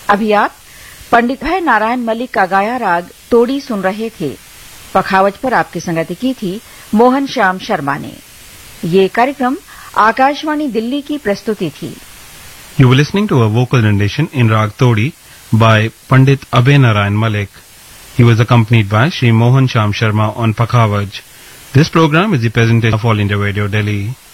अभी आप पंडित अभय नारायण मलिक का गाया राग तोड़ी सुन रहे थे। पखावज पर आपकी संगति की थी मोहन श्याम शर्मा ने। ये कार्यक्रम आकाशवाणी दिल्ली की प्रस्तुति थी। You were listening to a vocal rendition in Rag Todi by Pandit Abhay Narayan Malik. He was accompanied by Shri Mohan Sham Sharma on Pakhavaj. This program is the presentation of All India Radio Delhi.